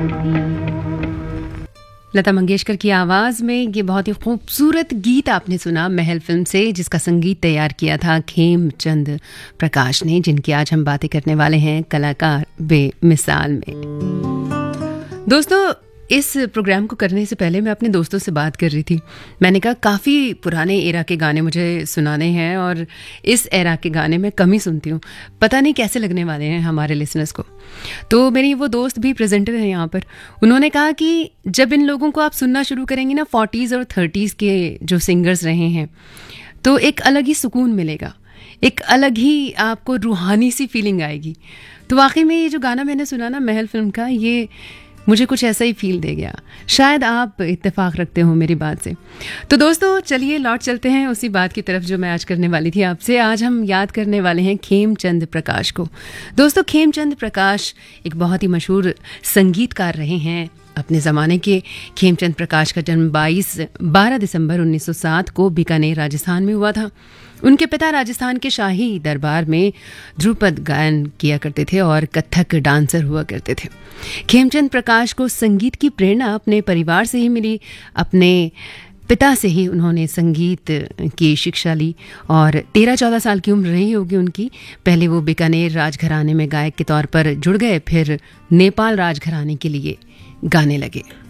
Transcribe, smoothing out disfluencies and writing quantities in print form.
लता मंगेशकर की आवाज़ में ये बहुत ही खूबसूरत गीत आपने सुना महल फिल्म से, जिसका संगीत तैयार किया था खेमचंद प्रकाश ने, जिनकी आज हम बातें करने वाले हैं कलाकार बेमिसाल में। दोस्तों, इस प्रोग्राम को करने से पहले मैं अपने दोस्तों से बात कर रही थी। मैंने कहा काफ़ी पुराने एरा के गाने मुझे सुनाने हैं और इस एरा के गाने मैं कम ही सुनती हूँ, पता नहीं कैसे लगने वाले हैं हमारे लिसनर्स को। तो मेरी वो दोस्त भी प्रेजेंटर हैं यहाँ पर, उन्होंने कहा कि जब इन लोगों को आप सुनना शुरू करेंगे ना, 40s और 30s के जो सिंगर्स रहे हैं, तो एक अलग ही सुकून मिलेगा, एक अलग ही आपको रूहानी सी फीलिंग आएगी। तो वाकई में ये जो गाना मैंने सुना ना महल फिल्म का, ये मुझे कुछ ऐसा ही फील दे गया। शायद आप इत्तेफाक रखते हो मेरी बात से। तो दोस्तों, चलिए लौट चलते हैं उसी बात की तरफ जो मैं आज करने वाली थी आपसे। आज हम याद करने वाले हैं खेमचंद प्रकाश को। दोस्तों, खेमचंद प्रकाश एक बहुत ही मशहूर संगीतकार रहे हैं अपने ज़माने के। खेमचंद प्रकाश का जन्म 12 दिसंबर 1907 को बीकानेर राजस्थान में हुआ था। उनके पिता राजस्थान के शाही दरबार में ध्रुपद गायन किया करते थे और कथक डांसर हुआ करते थे। खेमचंद प्रकाश को संगीत की प्रेरणा अपने परिवार से ही मिली। अपने पिता से ही उन्होंने संगीत की शिक्षा ली और 13-14 साल की उम्र रही होगी उनकी। पहले वो बीकानेर राजघराने में गायक के तौर पर जुड़ गए, फिर नेपाल राजघराने के लिए गाने लगे।